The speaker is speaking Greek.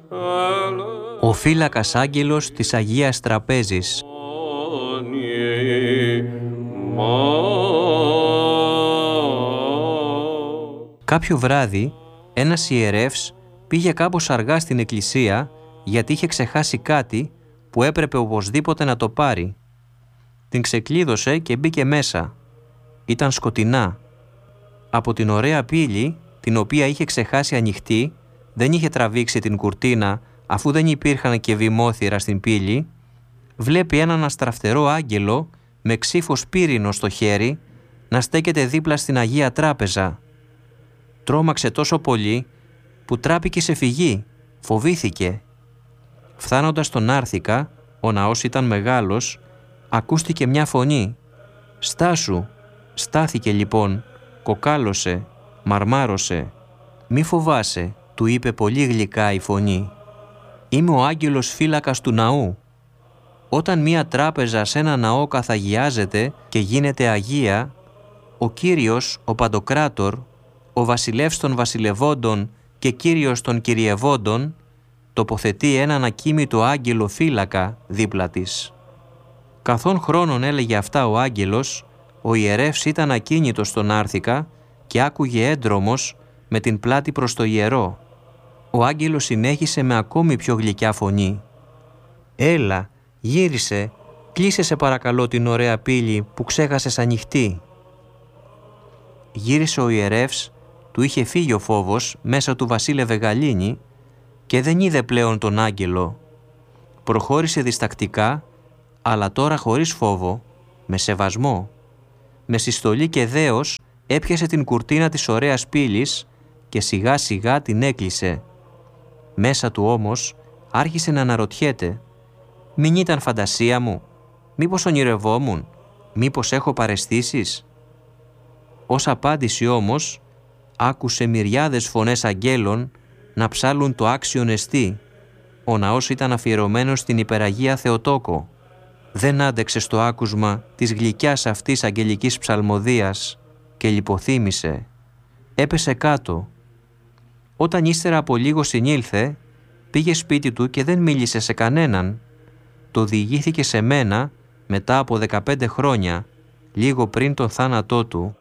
Ο φύλακας άγγελος της Αγίας Τραπέζης. Κάποιο βράδυ, ένας ιερεύς πήγε κάπως αργά στην εκκλησία γιατί είχε ξεχάσει κάτι που έπρεπε οπωσδήποτε να το πάρει. Την ξεκλείδωσε και μπήκε μέσα. Ήταν σκοτεινά. Από την ωραία πύλη, την οποία είχε ξεχάσει ανοιχτή, δεν είχε τραβήξει την κουρτίνα αφού δεν υπήρχαν και βημόθυρα στην πύλη, βλέπει έναν αστραφτερό άγγελο με ξύφος πύρινο στο χέρι να στέκεται δίπλα στην Αγία Τράπεζα. Τρόμαξε τόσο πολύ που τράπηκε σε φυγή, φοβήθηκε. Φθάνοντας στον Άρθικα, ο ναός ήταν μεγάλος, ακούστηκε μια φωνή. «Στάσου!» Στάθηκε λοιπόν, κοκάλωσε, μαρμάρωσε. «Μη φοβάσαι», του είπε πολύ γλυκά η φωνή. «Είμαι ο άγγελος φύλακας του ναού. Όταν μία τράπεζα σε ένα ναό καθαγιάζεται και γίνεται αγία, ο Κύριος, ο Παντοκράτορ, ο βασιλεύς των βασιλευόντων και Κύριος των κυριευόντων, τοποθετεί έναν ακίμητο άγγελο φύλακα δίπλα της». Καθόν χρόνων έλεγε αυτά ο άγγελος, ο ιερεύς ήταν ακίνητος στον Άρθικα και άκουγε έντρομος με την πλάτη προς το ιερό. Ο άγγελος συνέχισε με ακόμη πιο γλυκιά φωνή. «Έλα, γύρισε, κλείσε σε παρακαλώ την ωραία πύλη που ξέχασες ανοιχτή». Γύρισε ο ιερεύς, του είχε φύγει ο φόβος, μέσα του βασίλευε γαλήνη και δεν είδε πλέον τον άγγελο. Προχώρησε διστακτικά, αλλά τώρα χωρίς φόβο, με σεβασμό. Με συστολή και δέος έπιασε την κουρτίνα της ωραίας πύλης και σιγά σιγά την έκλεισε. Μέσα του όμως άρχισε να αναρωτιέται. Μην ήταν φαντασία μου, μήπως ονειρευόμουν, μήπως έχω παραισθήσεις. Ως απάντηση όμως άκουσε μυριάδες φωνές αγγέλων να ψάλουν το άξιον εστί. Ο ναός ήταν αφιερωμένος στην υπεραγία Θεοτόκο. Δεν άντεξε στο άκουσμα της γλυκιάς αυτής αγγελικής ψαλμοδίας και λιποθύμησε. Έπεσε κάτω. Όταν ύστερα από λίγο συνήλθε, πήγε σπίτι του και δεν μίλησε σε κανέναν. Το διηγήθηκε σε μένα μετά από 15 χρόνια, λίγο πριν τον θάνατό του.